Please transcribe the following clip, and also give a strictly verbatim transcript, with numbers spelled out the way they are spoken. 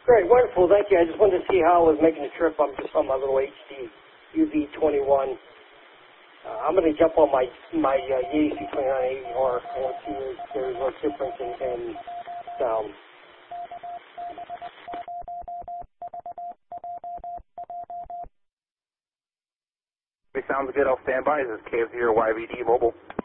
Great, wonderful, thank you. I just wanted to see how I was making the trip. I'm just on my little H D U V twenty-one. Uh, I'm going to jump on my my uh, Yeti C twenty-nine eighty R and see if there's a difference in, in sound. It sounds good. I'll stand by. This is K F zero Y V D Mobile.